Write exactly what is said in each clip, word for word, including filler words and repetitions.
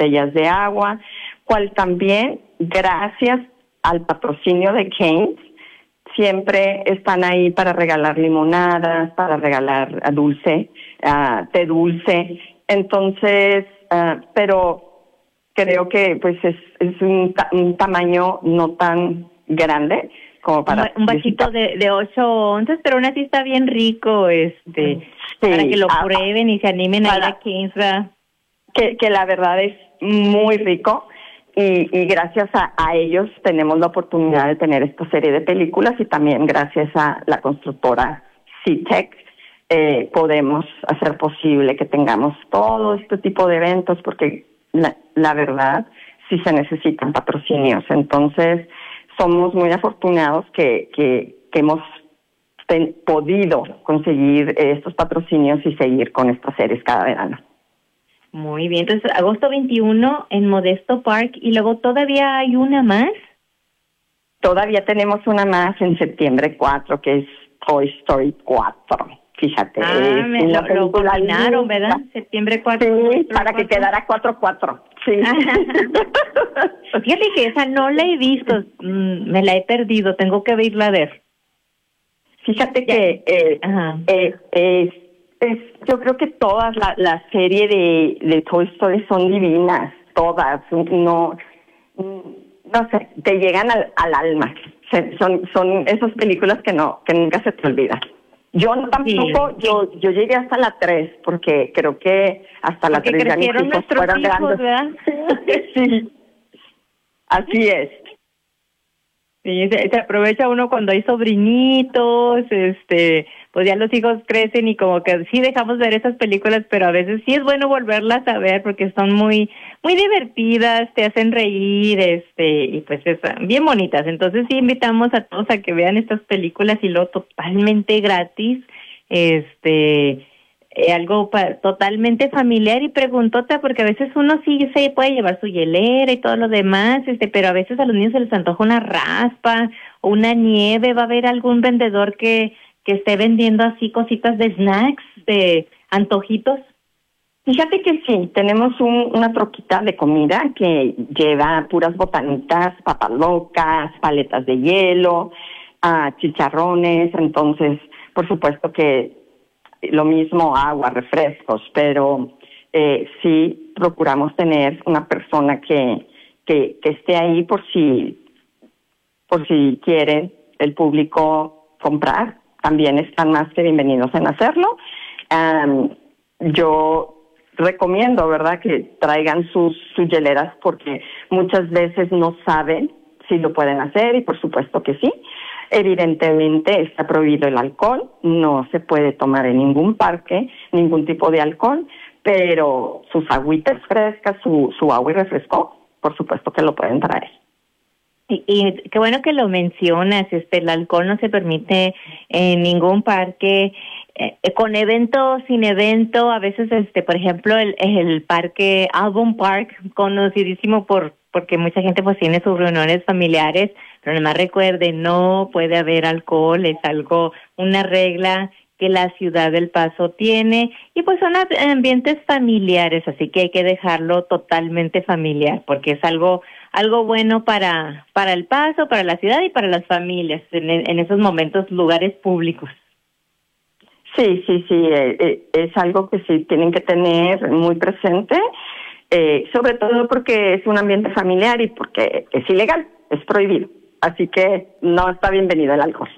botellas de agua, cual también, gracias al patrocinio de Cane's, siempre están ahí para regalar limonadas, para regalar dulce, uh, té dulce. Entonces, uh, pero creo que pues es, es un, ta- un tamaño no tan grande como para... Un vasito de, de ocho onzas, pero aún así está bien rico, este, sí, para que lo a, prueben y se animen a ir a Cane's. Que, que la verdad es muy rico. Y, y gracias a, a ellos tenemos la oportunidad de tener esta serie de películas y también gracias a la constructora C-Tech eh, podemos hacer posible que tengamos todo este tipo de eventos porque la, la verdad sí se necesitan patrocinios. Entonces somos muy afortunados que, que, que hemos ten, podido conseguir estos patrocinios y seguir con estas series cada verano. Muy bien, entonces agosto veintiuno en Modesto Park y luego todavía hay una más. Todavía tenemos una más en septiembre cuatro que es Toy Story cuatro. Fíjate. Ah, me lo, lo combinaron, ¿verdad? Septiembre cuatro. Sí, para que quedara cuatro cuatro. Sí. Fíjate que esa no la he visto, me la he perdido, tengo que irla a ver. Fíjate que eh, eh, eh, es, yo creo que todas la, la serie de, de Toy Story son divinas, todas, no, no sé, te llegan al, al alma. Son, son esas películas que no, que nunca se te olvidan. Yo no tampoco, sí. yo, yo llegué hasta la tres, porque creo que hasta la porque tres ya mis hijos fueron hijos, grandes. ¿Verdad? Sí, así es. Sí, se, se aprovecha uno cuando hay sobrinitos, este, pues ya los hijos crecen y como que sí dejamos ver esas películas, pero a veces sí es bueno volverlas a ver porque son muy, muy divertidas, te hacen reír, este, y pues es bien bonitas. Entonces sí invitamos a todos a que vean estas películas y lo totalmente gratis, este, eh, algo pa- totalmente familiar y preguntota, porque a veces uno sí se puede llevar su hielera y todo lo demás, este, pero a veces a los niños se les antoja una raspa o una nieve. ¿Va a haber algún vendedor que, que esté vendiendo así cositas de snacks, de antojitos? Fíjate que sí, tenemos un, una troquita de comida que lleva puras botanitas, papas locas, paletas de hielo, uh, chicharrones, entonces, por supuesto que lo mismo, agua, refrescos, pero eh, sí procuramos tener una persona que, que, que esté ahí por si, por si quiere el público comprar. También están más que bienvenidos en hacerlo. Um, yo recomiendo, ¿verdad?, que traigan sus, sus hieleras porque muchas veces no saben si lo pueden hacer y por supuesto que sí. Evidentemente está prohibido el alcohol, no se puede tomar en ningún parque ningún tipo de alcohol, pero sus agüitas frescas, su, su agua y refresco, por supuesto que lo pueden traer. Y, y qué bueno que lo mencionas, este, el alcohol no se permite en ningún parque, eh, con evento, sin evento, a veces, este, por ejemplo, el, el parque Album Park, conocidísimo por porque mucha gente pues tiene sus reuniones familiares, pero además recuerde, no puede haber alcohol, es algo, una regla que la ciudad del Paso tiene, y pues son ambientes familiares, así que hay que dejarlo totalmente familiar, porque es algo algo bueno para para el Paso, para la ciudad y para las familias, en, en esos momentos, lugares públicos. Sí, sí, sí, eh, eh, es algo que sí tienen que tener muy presente, eh, sobre todo porque es un ambiente familiar y porque es ilegal, es prohibido, así que no está bienvenido el alcohol.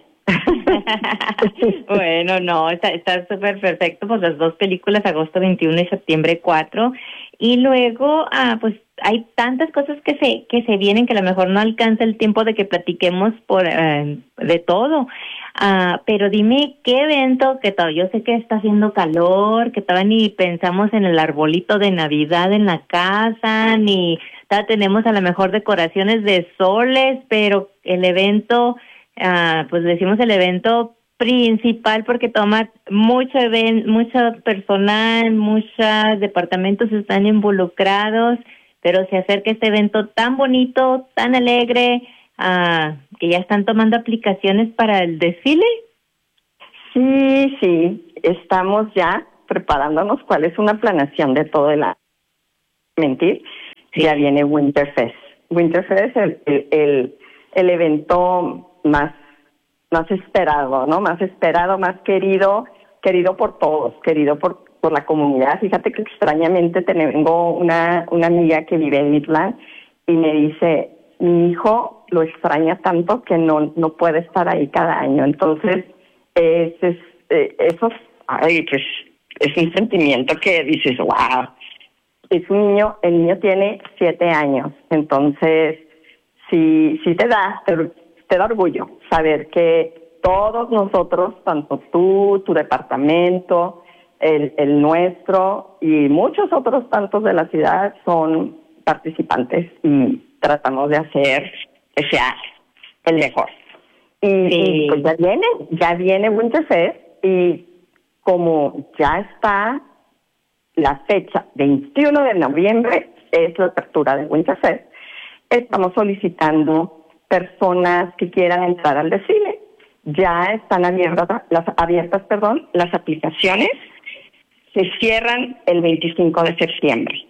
Bueno, no, está está súper perfecto, pues las dos películas, agosto veintiuno y septiembre cuatro, y luego, ah, pues hay tantas cosas que se que se vienen que a lo mejor no alcanza el tiempo de que platiquemos por eh, de todo, ah, pero dime qué evento, que todo, yo sé que está haciendo calor, que todavía ni pensamos en el arbolito de Navidad en la casa, ni todavía tenemos a lo mejor decoraciones de soles, pero el evento, ah, pues decimos el evento principal porque toma mucho event, mucho personal, muchos departamentos están involucrados, pero se acerca este evento tan bonito, tan alegre, uh, que ya están tomando aplicaciones para el desfile. Sí, sí, estamos ya preparándonos cuál es una planeación de todo el año. Mentir, sí. Ya viene Winterfest. Winterfest es el, el, el, el evento más, más esperado, ¿no? Más esperado, más querido, querido por todos, querido por, por la comunidad. Fíjate que extrañamente tengo una, una amiga que vive en Midland y me dice, mi hijo lo extraña tanto que no, no puede estar ahí cada año. Entonces, es, es, eh, eso, ay, pues, es un sentimiento que dices, wow. Es un niño, el niño tiene siete años, entonces sí, sí te da, te, te da orgullo saber que todos nosotros, tanto tú, tu departamento, el, el nuestro y muchos otros tantos de la ciudad son participantes y tratamos de hacer que sea el mejor. Y, sí. y pues ya viene, ya viene Winterfest y como ya está la fecha veintiuno de noviembre es la apertura de Winterfest. Estamos solicitando personas que quieran entrar al desfile. Ya están abiertas las abiertas, perdón, las aplicaciones. Se cierran el veinticinco de septiembre.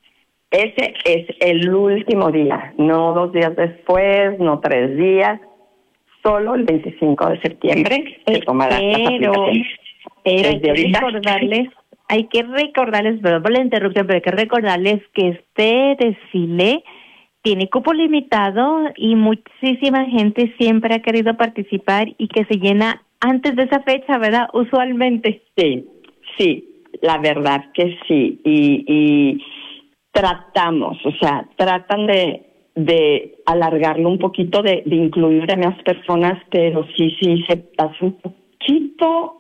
Ese es el último día, no dos días después, no tres días, solo el veinticinco de septiembre se tomarán las aplicaciones. Pero hay que recordarles Hay que recordarles, perdón por la interrupción, pero hay que recordarles que este desfile tiene cupo limitado y muchísima gente siempre ha querido participar y que se llena antes de esa fecha, ¿verdad? Usualmente. Sí, sí, la verdad que sí. Y, y tratamos, o sea, tratan de, de alargarlo un poquito, de, de incluir a más personas, pero sí, sí, se hace un poquito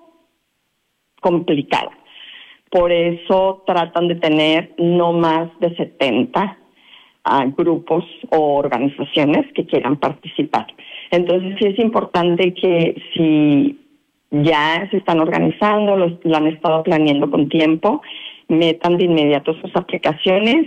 complicado. Por eso tratan de tener no más de setenta uh, grupos o organizaciones que quieran participar. Entonces sí es importante que si ya se están organizando, lo, lo han estado planeando con tiempo, metan de inmediato sus aplicaciones.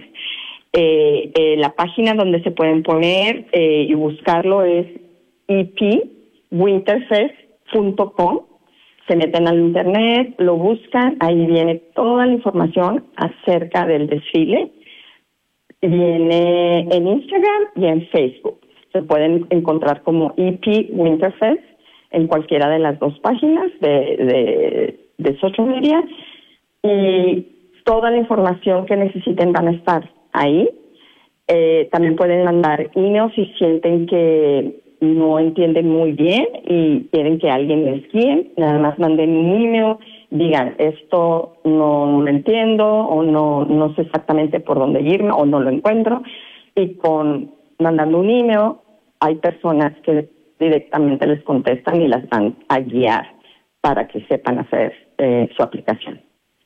Eh, eh, la página donde se pueden poner eh, y buscarlo es e p winterfest punto com. Se meten al internet, lo buscan, ahí viene toda la información acerca del desfile. Viene en Instagram y en Facebook. Se pueden encontrar como E P Winterfest en cualquiera de las dos páginas de, de, de social media. Y toda la información que necesiten van a estar ahí. Eh, también pueden mandar emails si sienten que no entienden muy bien y quieren que alguien les guíe, nada más manden un email, digan esto no lo entiendo o no no sé exactamente por dónde irme o no lo encuentro, y con mandando un email hay personas que directamente les contestan y las van a guiar para que sepan hacer eh, su aplicación.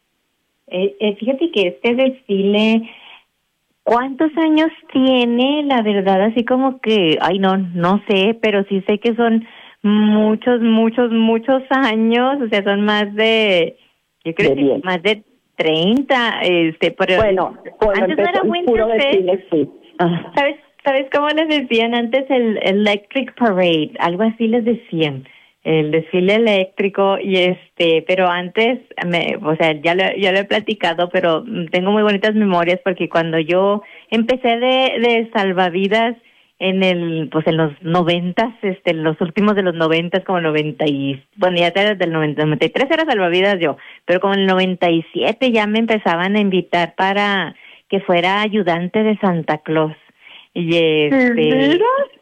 Eh, eh, fíjate que este desfile, ¿cuántos años tiene? La verdad, así como que, ay, no, no sé, pero sí sé que son muchos, muchos, muchos años, o sea, son más de, yo creo que bien. más de treinta, este, pero bueno, antes no era Winterfest, sí. ¿sabes, sabes cómo les decían antes? El Electric Parade, algo así les decían. El desfile eléctrico y este, pero antes, me, o sea, ya lo, ya lo he platicado, pero tengo muy bonitas memorias porque cuando yo empecé de, de salvavidas en el, pues en los noventas, este, en los últimos de los noventas, como noventa y, bueno, ya desde el noventa, noventa y tres era salvavidas yo, pero como en el noventa y siete ya me empezaban a invitar para que fuera ayudante de Santa Claus. Y este,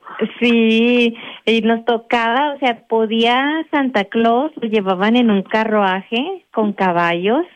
sí, y nos tocaba, o sea, podía Santa Claus, lo llevaban en un carruaje con caballos,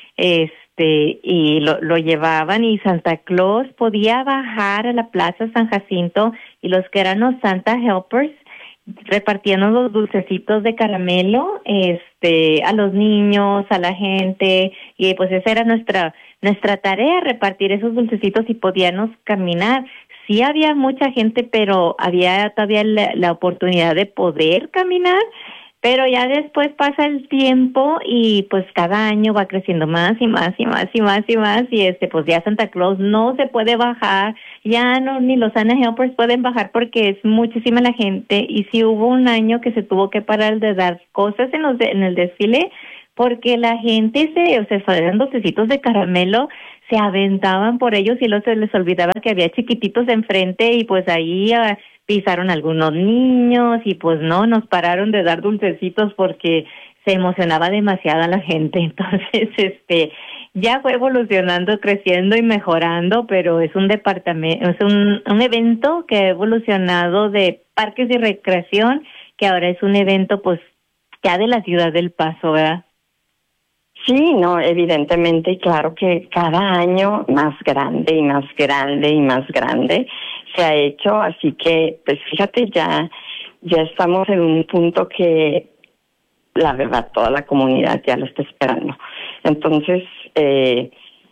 este, y lo, lo llevaban y Santa Claus podía bajar a la Plaza San Jacinto y los que eran los Santa Helpers repartían los dulcecitos de caramelo, este, a los niños, a la gente, y pues esa era nuestra, nuestra tarea, repartir esos dulcecitos y podíamos caminar. Sí había mucha gente, pero había todavía la, la oportunidad de poder caminar, pero ya después pasa el tiempo y pues cada año va creciendo más y más y más y más y más y este pues ya Santa Claus no se puede bajar, ya no ni los Santa Helpers pueden bajar porque es muchísima la gente y sí hubo un año que se tuvo que parar de dar cosas en los de, en el desfile porque la gente se, o sea, eran dulcecitos de caramelo, se aventaban por ellos y luego se les olvidaba que había chiquititos enfrente y pues ahí uh, pisaron algunos niños y pues no, nos pararon de dar dulcecitos porque se emocionaba demasiado la gente. Entonces, este, ya fue evolucionando, creciendo y mejorando, pero es un departamento, es un, un evento que ha evolucionado de parques y recreación, que ahora es un evento pues ya de la ciudad del Paso, ¿verdad? Sí, no, evidentemente, y claro que cada año más grande y más grande y más grande se ha hecho, así que, pues fíjate, ya, ya estamos en un punto que la verdad toda la comunidad ya lo está esperando. Entonces, eh,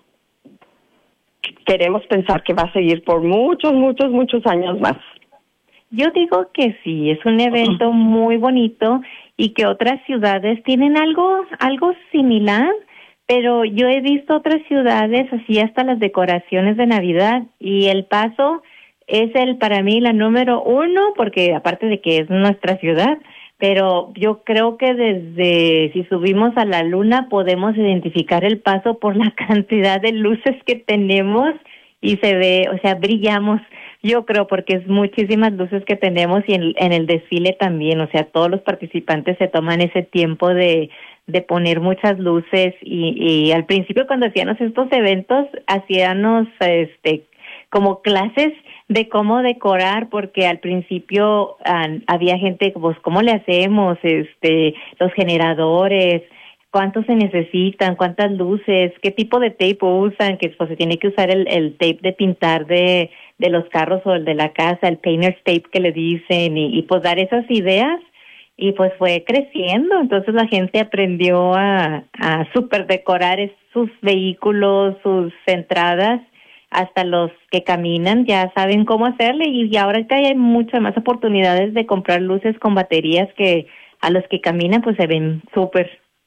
queremos pensar que va a seguir por muchos, muchos, muchos años más. Yo digo que sí, es un evento muy bonito y que otras ciudades tienen algo algo similar, pero yo he visto otras ciudades así hasta las decoraciones de Navidad y El Paso es el para mí la número uno porque aparte de que es nuestra ciudad, pero yo creo que desde si subimos a la luna podemos identificar El Paso por la cantidad de luces que tenemos y se ve, o sea, brillamos. Yo creo porque es muchísimas luces que tenemos y en, en el desfile también, o sea, todos los participantes se toman ese tiempo de, de poner muchas luces y, y al principio cuando hacíamos estos eventos hacíamos este como clases de cómo decorar porque al principio uh, había gente pues cómo le hacemos, este, los generadores, cuántos se necesitan, cuántas luces, qué tipo de tape usan, que pues se tiene que usar el, el tape de pintar de de los carros o el de la casa, el painter's tape que le dicen, y, y pues dar esas ideas, y pues fue creciendo, entonces la gente aprendió a, a super decorar sus vehículos, sus entradas, hasta los que caminan ya saben cómo hacerle, y, y ahora que hay muchas más oportunidades de comprar luces con baterías que a los que caminan pues se ven súper.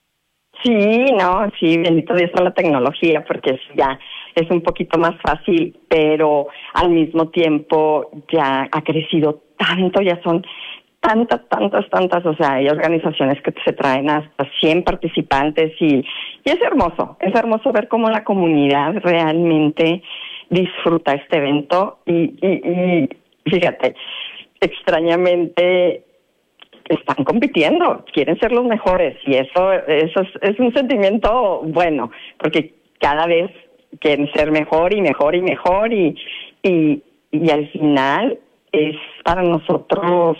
Sí, no, sí, bendito Dios por la tecnología, porque ya es un poquito más fácil, pero al mismo tiempo ya ha crecido tanto, ya son tantas, tantas, tantas, o sea, hay organizaciones que se traen hasta cien participantes y, y es hermoso, es hermoso ver cómo la comunidad realmente disfruta este evento y, y, y fíjate, extrañamente están compitiendo, quieren ser los mejores y eso, eso es, es un sentimiento bueno, porque cada vez quieren ser mejor y mejor y mejor y, y, y al final es para nosotros,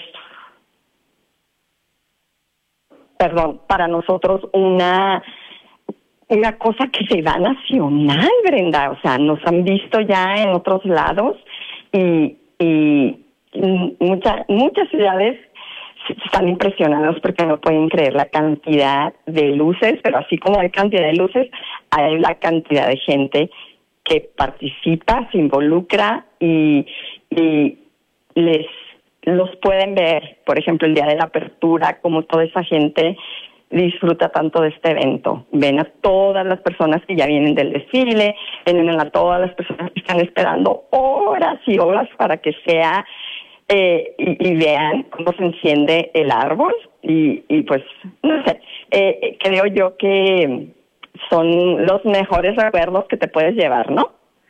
perdón, para nosotros una una cosa que se da nacional, Brenda, o sea, nos han visto ya en otros lados y, y muchas muchas ciudades están impresionados porque no pueden creer la cantidad de luces, pero así como hay cantidad de luces, hay la cantidad de gente que participa, se involucra y, y les los pueden ver, por ejemplo, el día de la apertura, como toda esa gente disfruta tanto de este evento. Ven a todas las personas que ya vienen del desfile, ven a todas las personas que están esperando horas y horas para que sea Eh, y, y vean cómo se enciende el árbol y, y pues, no sé, eh, creo yo que son los mejores recuerdos que te puedes llevar, ¿no?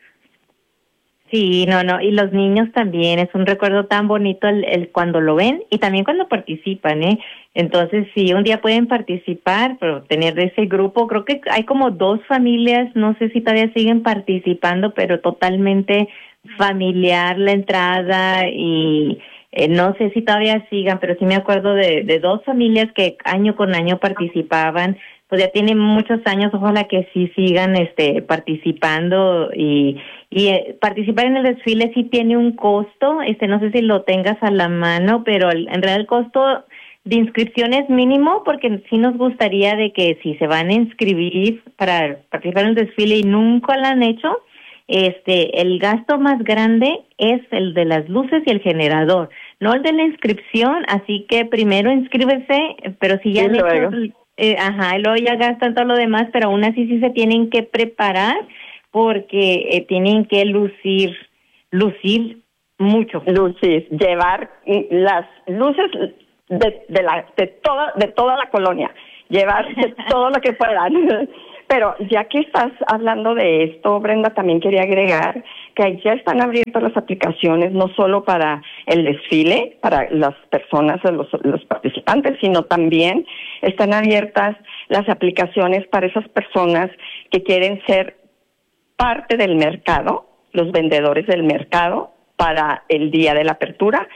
Sí, no, no, y los niños también, es un recuerdo tan bonito el, el cuando lo ven y también cuando participan, ¿eh? Entonces, sí, un día pueden participar, pero tener de ese grupo, creo que hay como dos familias, no sé si todavía siguen participando, pero totalmente familiar la entrada y eh, no sé si todavía sigan, pero sí me acuerdo de, de dos familias que año con año participaban, pues ya tienen muchos años, ojalá que sí sigan este participando y y eh, participar en el desfile sí tiene un costo, este no sé si lo tengas a la mano, pero el, en realidad el costo de inscripción es mínimo porque sí nos gustaría de que si se van a inscribir para participar en el desfile y nunca lo han hecho, este el gasto más grande es el de las luces y el generador, no el de la inscripción, así que primero inscríbese, pero si ya han hecho, eh, ajá, y luego ya gastan todo lo demás, pero aún así sí se tienen que preparar porque eh, tienen que lucir, lucir mucho. Lucir, llevar las luces de, de la de toda de toda la colonia, llevar todo lo que puedan. Pero ya que estás hablando de esto, Brenda, también quería agregar que ya están abiertas las aplicaciones no solo para el desfile, para las personas, los, los participantes, sino también están abiertas las aplicaciones para esas personas que quieren ser parte del mercado, los vendedores del mercado para el día de la apertura,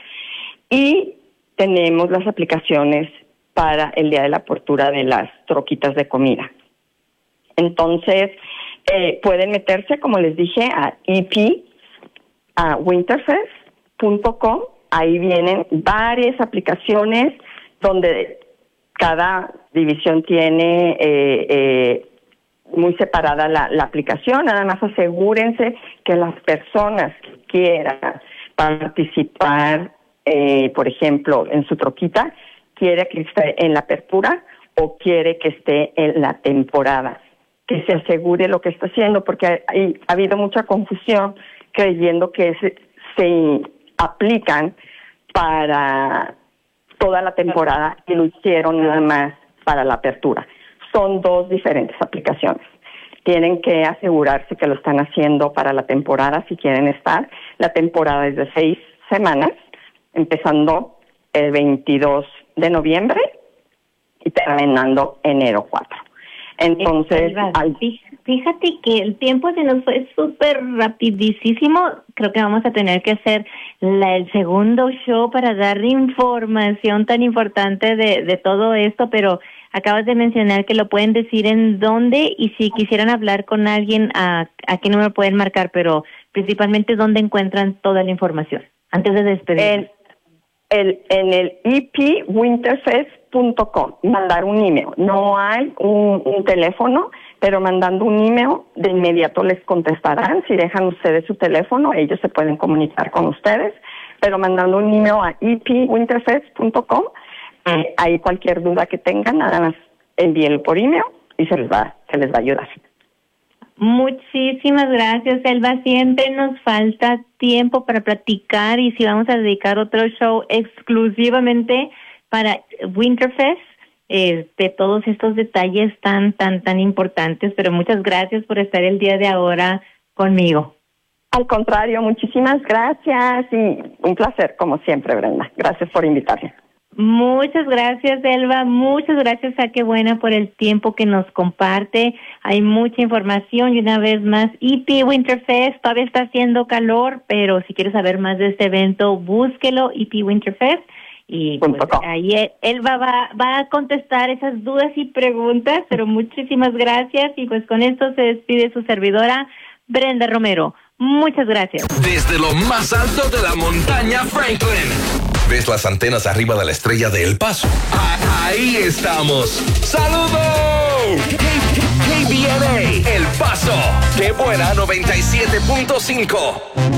y tenemos las aplicaciones para el día de la apertura de las troquitas de comida. Entonces, eh, pueden meterse, como les dije, a e p winterfest punto com. Ahí vienen varias aplicaciones donde cada división tiene eh, eh, muy separada la, la aplicación. Nada más asegúrense que las personas que quieran participar, eh, por ejemplo, en su troquita, quiere que esté en la apertura o quiere que esté en la temporada, que se asegure lo que está haciendo, porque ha, ha habido mucha confusión creyendo que se, se aplican para toda la temporada y lo hicieron nada más para la apertura. Son dos diferentes aplicaciones. Tienen que asegurarse que lo están haciendo para la temporada si quieren estar. La temporada es de seis semanas, empezando el veintidós de noviembre y terminando enero cuatro. Entonces, al... fíjate que el tiempo se nos fue súper rapidísimo. Creo que vamos a tener que hacer la, el segundo show para dar información tan importante de, de todo esto, pero acabas de mencionar que lo pueden decir en dónde, y si quisieran hablar con alguien, a, a qué número pueden marcar, pero principalmente dónde encuentran toda la información, antes de despedirnos. El, en el e p winterfest punto com, mandar un email. No hay un, un teléfono, pero mandando un email de inmediato les contestarán. Si dejan ustedes su teléfono, ellos se pueden comunicar con ustedes, pero mandando un email a e p winterfest punto com, eh, ahí cualquier duda que tengan, nada más envíenlo por email y se les va, se les va a ayudar. Muchísimas gracias, Elba. Siempre nos falta tiempo para platicar, y si vamos a dedicar otro show exclusivamente para Winterfest, eh, de todos estos detalles tan, tan, tan importantes. Pero muchas gracias por estar el día de ahora conmigo. Al contrario, muchísimas gracias y un placer, como siempre, Brenda. Gracias por invitarme. Muchas gracias, Elba. Muchas gracias a Qué Buena por el tiempo que nos comparte. Hay mucha información y una vez más, E P Winterfest. Todavía está haciendo calor, pero si quieres saber más de este evento, búsquelo, E P Winterfest. Y pues, ahí Elba va, va a contestar esas dudas y preguntas, pero muchísimas gracias. Y pues con esto se despide su servidora, Brenda Romero. Muchas gracias. Desde lo más alto de la montaña Franklin. ¿Ves las antenas arriba de la estrella de El Paso? Ah, ahí estamos. ¡Saludos! K B N A El Paso. Qué Buena noventa y siete punto cinco.